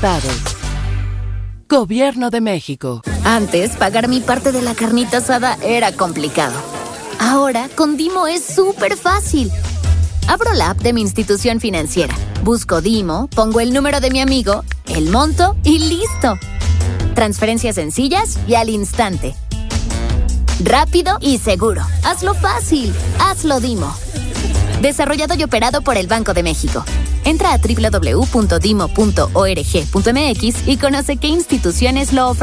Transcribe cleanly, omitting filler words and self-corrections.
participados. Gobierno de México. Antes, pagar mi parte de la carnita asada era complicado. Ahora, con Dimo es súper fácil. Abro la app de mi institución financiera, busco Dimo, pongo el número de mi amigo, el monto y ¡listo! Transferencias sencillas y al instante. Rápido y seguro. Hazlo fácil. Hazlo Dimo. Desarrollado y operado por el Banco de México. Entra a www.dimo.org.mx y conoce qué instituciones lo ofrecen.